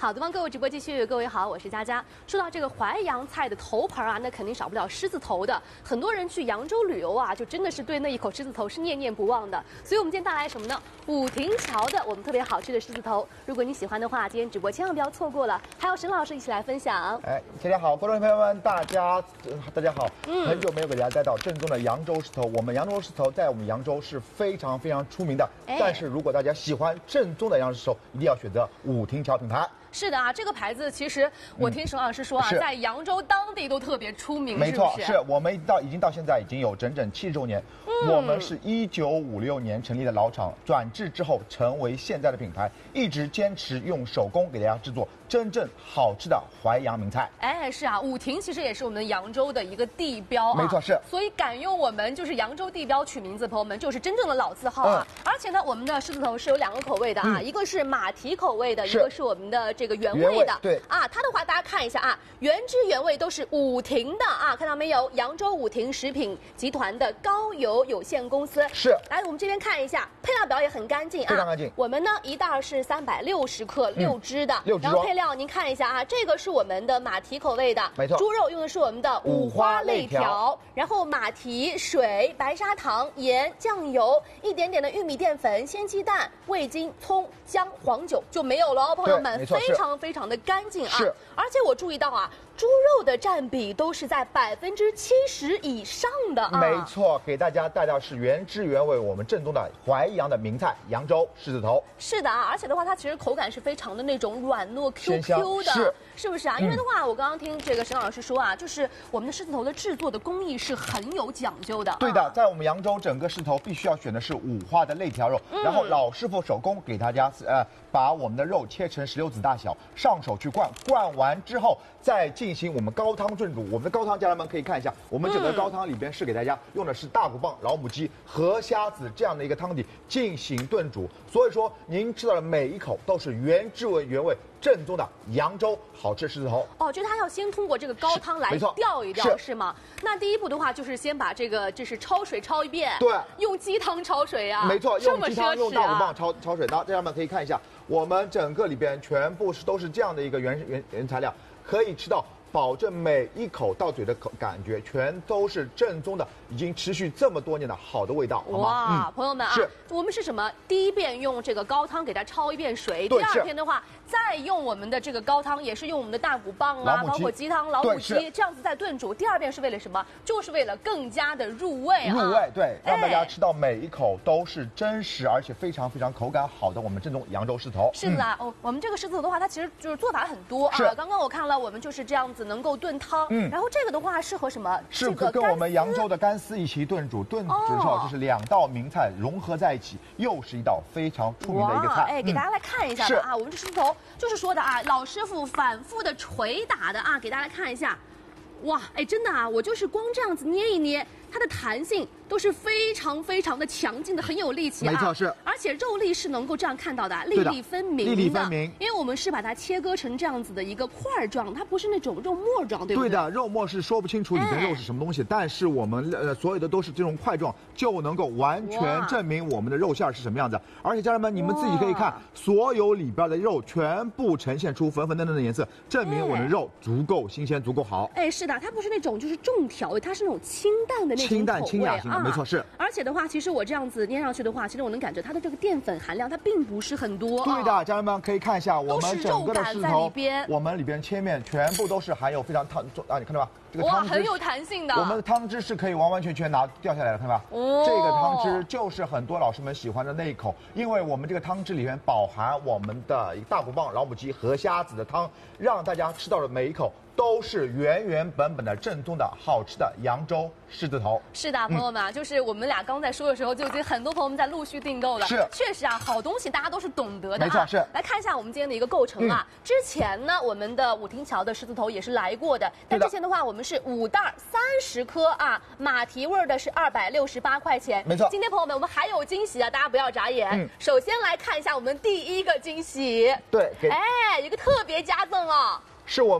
好，东方购物直播继续，各位好，我是佳佳。说到这个淮扬菜的头盘啊，那肯定少不了狮子头的。很多人去扬州旅游啊，就真的是对那一口狮子头是念念不忘的。所以我们今天带来什么呢？武亭桥的我们特别好吃的狮子头。如果你喜欢的话，今天直播千万不要错过了。还有沈老师一起来分享。 大家好，观众朋友们，大家好。很久没有给大家带到正宗的扬州狮子头。我们扬州狮子头在我们扬州是非常非常出名的。但是如果大家喜欢正宗的扬州狮子头，一定要选择武亭桥品牌。 是的啊，这个牌子其实我听沈老师说啊，在扬州当地都特别出名， 没错， 是我们已经到现在已经有整整70周年。我们是1956年成立的老厂，转制之后成为现在的品牌，一直坚持用手工给大家制作真正好吃的淮扬名菜。 是啊，武亭其实也是我们扬州的一个地标啊， 没错是。 所以敢用我们就是扬州地标取名字，朋友们就是真正的老字号啊。而且呢，我们的狮子头是有2个口味的啊，一个是马蹄口味的，一个是我们的这个原味的。 对啊，它的话大家看一下啊，原汁原味都是武亭的啊，看到没有？扬州武亭食品集团的高邮有限公司。 是。 来，我们这边看一下，配料表也很干净啊， 非常干净。 我们呢一袋是360克6只的 ，6只。 然后配料您看一下啊，这个是我们的马蹄口味的， 没错。 猪肉用的是我们的五花肋条，然后马蹄、水、白砂糖、盐、酱油，一点点的玉米淀粉、鲜鸡蛋、味精、葱、姜、黄酒就没有了哦，朋友们，非常非常的干净啊。 是。 而且我注意到啊，猪肉的占比都是在70%以上的啊。 没错，给大家带到是原汁原味我们正宗的淮扬的名菜扬州狮子头。 是的啊，而且的话，它其实口感是非常的那种软糯 QQ 的，是不是啊？因为的话，我刚刚听这个沈老师说啊，就是我们的狮子头的制作的工艺是很有讲究的。 对的，在我们扬州整个狮子头必须要选的是五花的肋条肉，然后老师傅手工给大家把我们的肉切成16子大小，上手去灌完之后再进行我们高汤炖煮。我们的高汤家人们可以看一下，我们整个高汤里边是给大家用的是大骨棒、老母鸡、河虾子这样的一个汤底进行炖煮，所以说您吃到的每一口都是原汁原味正宗的扬州好吃狮子头。 哦，就是它要先通过这个高汤来调一调，是吗？那第一步的话就是先把这是焯水焯一遍， 对， 用鸡汤焯水啊， 没错，用鸡汤用大骨棒焯水。家人们可以看一下，我们整个里边全部都是这样的一个原材料，可以吃到。保证每一口到嘴的感觉全都是正宗的，已经持续这么多年的好的味道，好吗？ 哇，朋友们啊，我们是什么？第一遍用这个高汤给它焯一遍水，第二遍的话再用我们的这个高汤，也是用我们的大骨棒啊，包括鸡汤、老母鸡这样子再炖煮。第2遍是为了什么？就是为了更加的入味啊！ 入味，对，让大家吃到每一口都是真实而且非常非常口感好的我们正宗扬州狮子头。 是的啊，我们这个狮子头的话，它其实就是做法很多啊。刚刚我看了，我们就是这样子能够炖汤，然后这个的话适合什么？ 适合跟我们扬州的干丝一起炖煮，炖煮之后就是2道名菜融合在一起，又是一道非常出名的一个菜。 给大家来看一下吧啊，我们这狮子头就是说的啊，老师傅反复的捶打的啊，给大家看一下。哇，真的啊，我就是光这样子捏一捏，它的弹性都是非常非常的强劲的，很有力气啊。 没错，是。 而且肉粒是能够这样看到的，粒粒分明的。 粒粒分明。 因为我们是把它切割成这样子的一个块状，它不是那种肉末状，对不对？ 对的，肉末是说不清楚里边肉是什么东西，但是我们所有的都是这种块状，就能够完全证明我们的肉馅是什么样子。而且家人们，你们自己可以看，所有里边的肉全部呈现出粉粉嫩嫩的颜色，证明我们的肉足够新鲜，足够好。 是的，它不是那种就是重调味，它是那种清淡的那种清淡清雅型的，没错是。 而且的话，其实我这样子捏上去的话，其实我能感觉它的这个淀粉含量它并不是很多。 对的，家人们可以看一下我们整个的狮子头，我们里边切面全部都是含有非常你看到吧？这个汤汁很有弹性的。 我们的汤汁是可以完完全全掉下来的，看到吧？这个汤汁就是很多老师们喜欢的那一口，因为我们这个汤汁里面饱含我们的大骨棒、老母鸡、河虾子的汤，让大家吃到的每一口都是原本的正宗的好吃的扬州狮子头。 是的，朋友们啊，就是我们俩刚在说的时候，就已经很多朋友们在陆续订购了。 是， 确实啊，好东西大家都是懂得的。 没错，是。 来看一下我们今天的一个构成啊。之前呢，我们的武亭桥的狮子头也是来过的，但之前的话，我们是5袋30颗啊，马蹄味的是268块钱。 没错。 今天朋友们，我们还有惊喜啊，大家不要眨眼。首先来看一下我们第一个惊喜。 对， 一个特别加赠哦。 是我。